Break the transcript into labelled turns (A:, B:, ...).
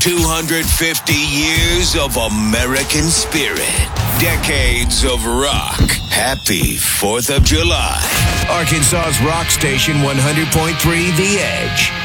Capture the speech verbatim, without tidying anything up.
A: two hundred fifty years of American spirit. Decades of rock. Happy fourth of July.
B: Arkansas's rock station, one hundred point three The Edge.